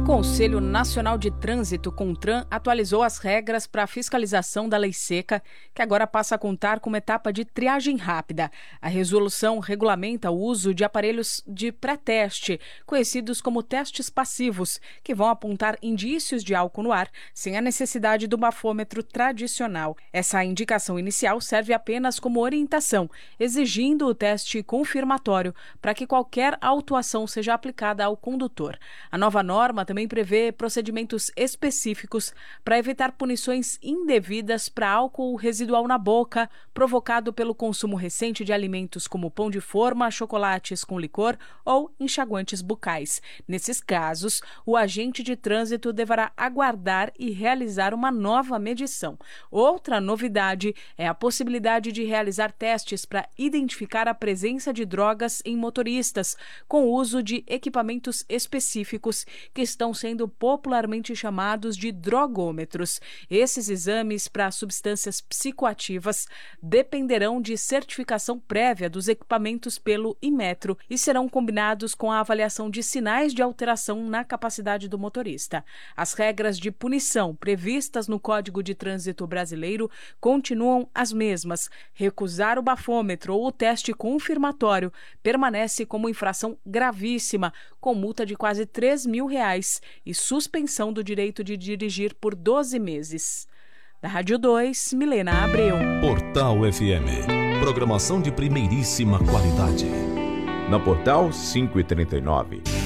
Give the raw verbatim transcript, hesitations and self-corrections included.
Conselho Nacional de Trânsito, CONTRAN, atualizou as regras para a fiscalização da lei seca, que agora passa a contar com uma etapa de triagem rápida. A resolução regulamenta o uso de aparelhos de pré-teste, conhecidos como testes passivos, que vão apontar indícios de álcool no ar, sem a necessidade do bafômetro tradicional. Essa indicação inicial serve apenas como orientação, exigindo o teste confirmatório para que qualquer autuação seja aplicada ao condutor. A nova norma também prevê procedimentos específicos para evitar punições indevidas para álcool residual na boca, provocado pelo consumo recente de alimentos como pão de forma, chocolates com licor ou enxaguantes bucais. Nesses casos, o agente de trânsito deverá aguardar e realizar uma nova medição. Outra novidade é a possibilidade de realizar testes para identificar a presença de drogas em motoristas, com o uso de equipamentos específicos que estão sendo popularmente chamados de drogômetros. Esses exames para substâncias psicoativas dependerão de certificação prévia dos equipamentos pelo Inmetro e serão combinados com a avaliação de sinais de alteração na capacidade do motorista. As regras de punição previstas no Código de Trânsito Brasileiro continuam as mesmas. Recusar o bafômetro ou o teste confirmatório permanece como infração gravíssima, com multa de quase três mil reais e suspensão do direito de dirigir por doze meses. Da Rádio dois, Milena Abreu. Portal F M. Programação de primeiríssima qualidade. Na Portal quinhentos e trinta e nove,